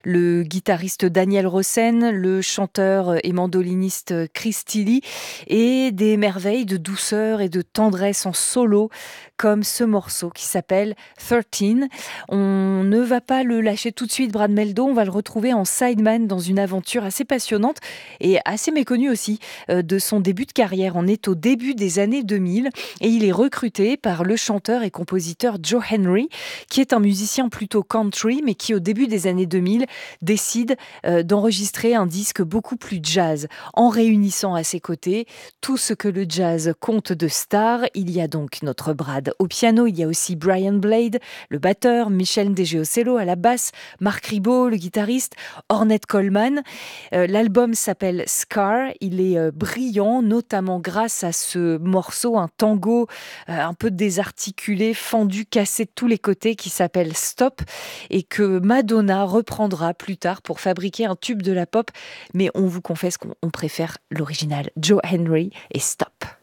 Le guitariste Daniel Rossen, le chanteur et mandoliniste Chris Tilly et des merveilles de douceur et de tendresse en solo comme ce morceau qui s'appelle 13. On ne va pas le lâcher tout de suite, Brad Meldo, on va le retrouver en sideman dans une aventure assez passionnante et assez méconnue aussi de son début de carrière. On est au début des années 2000 et il est recruté par le chanteur et compositeur Joe Henry qui est un musicien plutôt country mais qui au début des années 2000 décide d'enregistrer un disque beaucoup plus jazz, en réunissant à ses côtés tout ce que le jazz compte de stars. Il y a donc notre Brad au piano, il y a aussi Brian Blade, le batteur, Michel Degeocello à la basse, Marc Ribot, le guitariste, Ornette Coleman. L'album s'appelle Scar, il est brillant, notamment grâce à ce morceau, un tango un peu désarticulé, fendu, cassé de tous les côtés qui s'appelle Stop et que Madonna reprendra plus tard pour fabriquer un tube de la pop. Mais on vous confesse qu'on préfère l'original. Joe Henry et Stop.